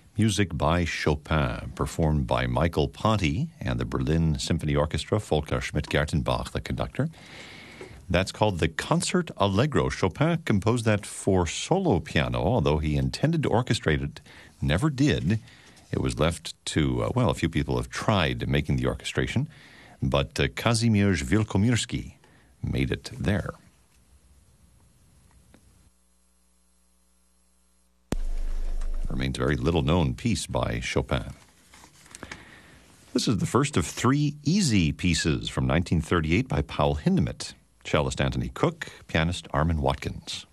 Music by Chopin, performed by Michael Ponty and the Berlin Symphony Orchestra, Volker Schmidt-Gertenbach, the conductor. That's called the Concert Allegro. Chopin composed that for solo piano, although he intended to orchestrate it, never did. It was left to, a few people have tried making the orchestration, but Kazimierz Wielkomierski made it there. Remains a very little-known piece by Chopin. This is the first of three easy pieces from 1938 by Paul Hindemith, cellist Anthony Cook, pianist Armin Watkins.